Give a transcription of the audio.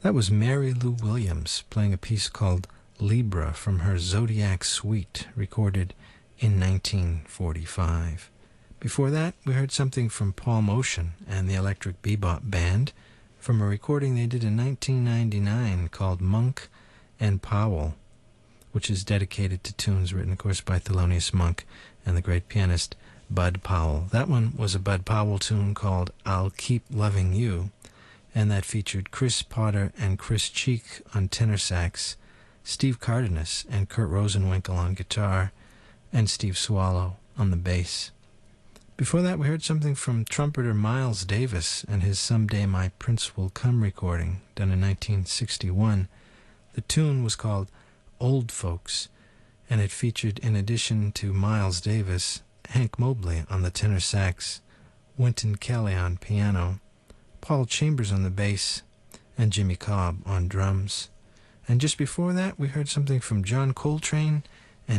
That was Mary Lou Williams playing a piece called Libra from her Zodiac Suite, recorded in 1945. Before that, we heard something from Paul Motion and the Electric Bebop Band from a recording they did in 1999 called Monk and Powell, which is dedicated to tunes written, of course, by Thelonious Monk and the great pianist Bud Powell. That one was a Bud Powell tune called I'll Keep Loving You, and that featured Chris Potter and Chris Cheek on tenor sax, Steve Cardenas and Kurt Rosenwinkel on guitar, and Steve Swallow on the bass. Before that, we heard something from trumpeter Miles Davis and his Someday My Prince Will Come recording, done in 1961. The tune was called Old Folks, and it featured, in addition to Miles Davis, Hank Mobley on the tenor sax, Wynton Kelly on piano, Paul Chambers on the bass, and Jimmy Cobb on drums. And just before that, we heard something from John Coltrane